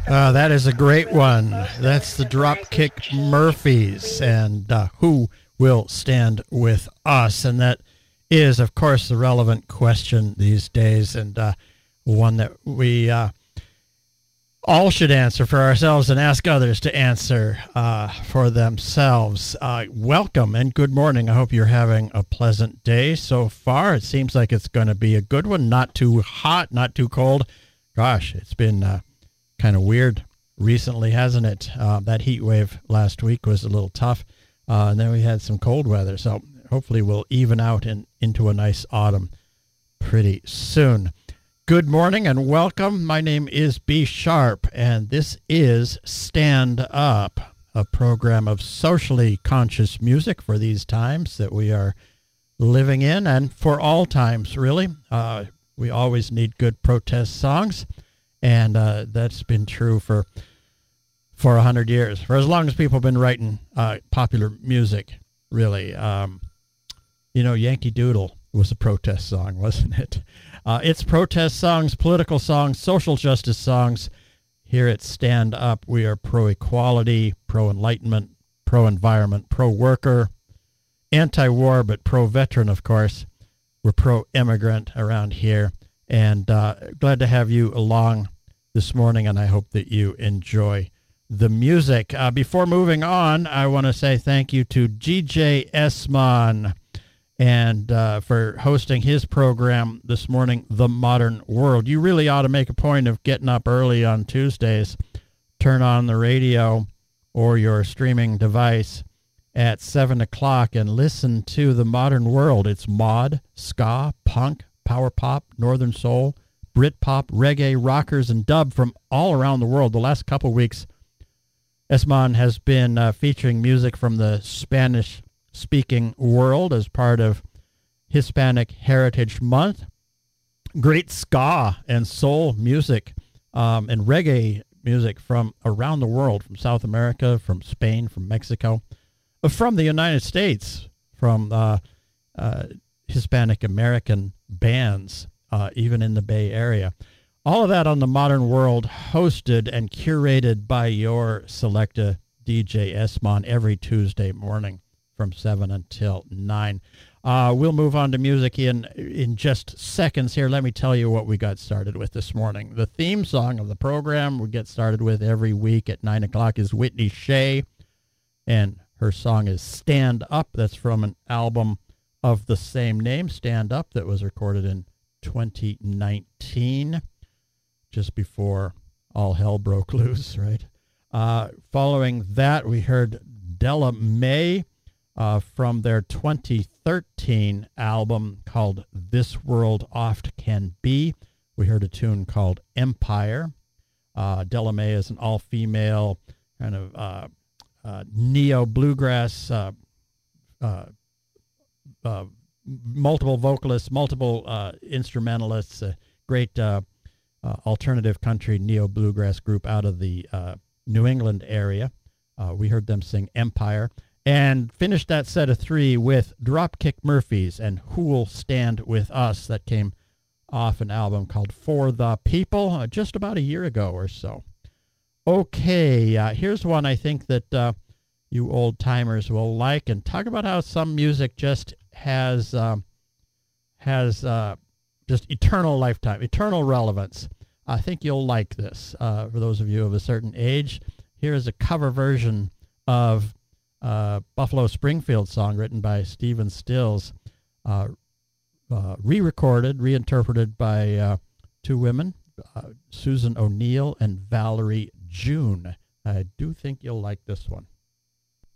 That is a great one. That's the Dropkick Murphys and Who Will Stand With Us? And that is, of course, the relevant question these days, and one that we all should answer for ourselves and ask others to answer for themselves. Welcome and good morning. I hope you're having a pleasant day so far. It seems like it's going to be a good one. Not too hot, not too cold. Gosh, it's been kind of weird recently, hasn't it? That heat wave last week was a little tough, and then we had some cold weather. So hopefully we'll even out into a nice autumn pretty soon. Good morning and welcome. My name is B Sharp, and this is Stand Up, a program of socially conscious music for these times that we are living in, and for all times, really. We always need good protest songs, and that's been true for 100 years, for as long as people have been writing popular music, really. Yankee Doodle was a protest song, wasn't it? It's protest songs, political songs, social justice songs. Here at Stand Up, we are pro-equality, pro-enlightenment, pro-environment, pro-worker, anti-war, but pro-veteran, of course. We're pro-immigrant around here, and glad to have you along this morning, and I hope that you enjoy the music. Before moving on, I want to say thank you to GJ Esmond and for hosting his program this morning, The Modern World. You really ought to make a point of getting up early on Tuesdays, turn on the radio or your streaming device at 7 o'clock and listen to The Modern World. It's mod, ska, punk, power pop, northern soul, Britpop, reggae, rockers, and dub from all around the world. The last couple weeks, Esmond has been featuring music from the Spanish-speaking world as part of Hispanic Heritage Month. Great ska and soul music and reggae music from around the world, from South America, from Spain, from Mexico, from the United States, from Hispanic American bands, even in the Bay Area. All of that on The Modern World, hosted and curated by your selecta DJ Esmond every Tuesday morning from 7 until 9. We'll move on to music in just seconds here. Let me tell you what we got started with this morning. The theme song of the program we get started with every week at 9 o'clock is Whitney Shea, and her song is Stand Up. That's from an album of the same name, Stand Up, that was recorded in 2019, just before all hell broke loose, right? Following that, we heard Della Mae from their 2013 album called This World Oft Can Be. We heard a tune called Empire. Della Mae is an all-female kind of neo-bluegrass, multiple vocalists, multiple instrumentalists, a great alternative country neo-bluegrass group out of the New England area. We heard them sing Empire, and finished that set of three with Dropkick Murphys and Who Will Stand With Us. That came off an album called For the People just about a year ago or so. Okay, here's one I think that you old-timers will like, and talk about how some music just has just eternal lifetime, eternal relevance. I think you'll like this. For those of you of a certain age, here is a cover version of Buffalo Springfield song written by Stephen Stills, re-recorded, reinterpreted by two women, Susan O'Neill and Valerie June. I do think you'll like this one.